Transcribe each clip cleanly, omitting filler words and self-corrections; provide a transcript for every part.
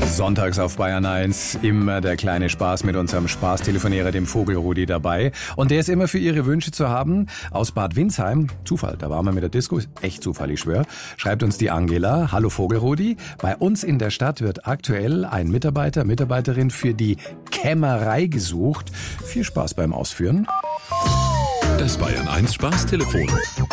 Sonntags auf Bayern 1, immer der kleine Spaß mit unserem Spaßtelefonierer, dem Vogelrudi, dabei. Und der ist immer für Ihre Wünsche zu haben. Aus Bad Windsheim, Zufall, da waren wir mit der Disco, echt Zufall, ich schwöre, schreibt uns die Angela. Hallo Vogelrudi, bei uns in der Stadt wird aktuell ein Mitarbeiterin für die Kämmerei gesucht. Viel Spaß beim Ausführen. Das Bayern 1 Spaßtelefon.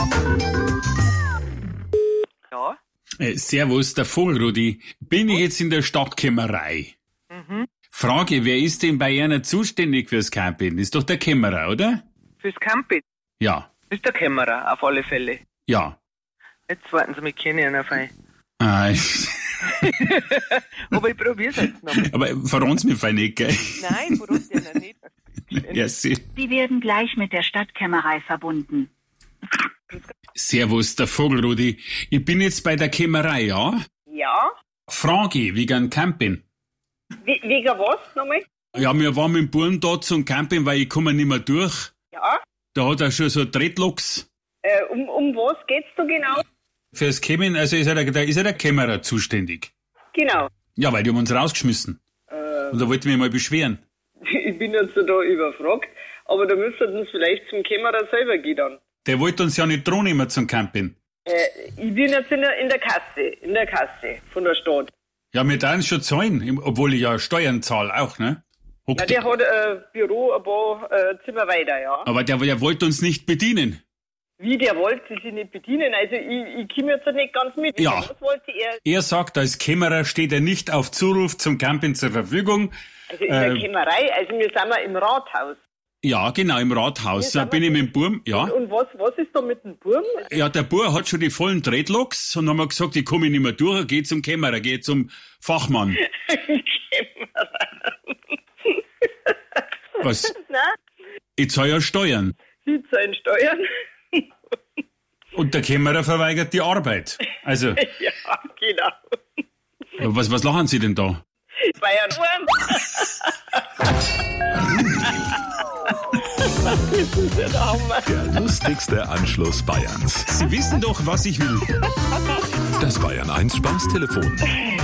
Ja. Servus, der Vogelrudi. Bin ich jetzt in der Stadtkämmerei? Frage, wer ist denn bei Ihnen zuständig fürs Camping? Ist doch der Kämmerer, oder? Fürs Camping Ja. ist der Kämmerer, auf alle Fälle. Ja. Jetzt warten Sie mich kennen auf ein. Ah, Aber ich probier's jetzt noch. aber verraten Sie mir fein nicht, gell? Nein, warum denn noch nicht? Ja, Sie werden gleich mit der Stadtkämmerei verbunden. Servus, der Vogelrudi. Ich bin jetzt bei der Kämmerei, ja? Ja, Frage, wegen Camping. wegen was nochmal? Ja, wir waren mit dem Buben da zum Camping, weil ich komme nicht mehr durch. Ja, Da hat er schon so Dreadlocks. um was geht's da genau? Fürs Kämmen, also ist ja der Kämmerer zuständig. Genau. Ja, weil die haben uns rausgeschmissen. Und da wollte ich mich mal beschweren. Ich bin jetzt da überfragt, aber da müsstet ihr vielleicht zum Kämmerer selber gehen dann. Der wollte uns ja nicht dran nehmen zum Camping. Ich bin jetzt in der Kasse von der Stadt. Ja, wir dürfen schon zahlen, obwohl ich ja Steuern zahle auch, ne? Ja, der hat ein Büro ein paar Zimmer weiter, ja. Aber der wollte uns nicht bedienen. Wie, der wollte sich nicht bedienen? Also ich komme jetzt nicht ganz mit. Ja. Was wollte er? Er sagt, als Kämmerer steht er nicht auf Zuruf zum Camping zur Verfügung. Also in der Kämmerei, also wir sind mal im Rathaus. Ja, genau, im Rathaus. Da bin ich mit dem Burm, ja. Und was ist da mit dem Burm? Ja, der Bur hat schon die vollen Dreadlocks und dann haben wir gesagt, ich komme nicht mehr durch, geh zum Kämmerer, geh zum Fachmann. Was? Nein, Ich zahle ja Steuern. Sie zahlen Steuern. Und der Kämmerer verweigert die Arbeit. Also, Ja, genau. was lachen Sie denn da? Bayern. Der lustigste Anschluss Bayerns. Sie wissen doch, was ich will. Das Bayern 1 Spaßtelefon.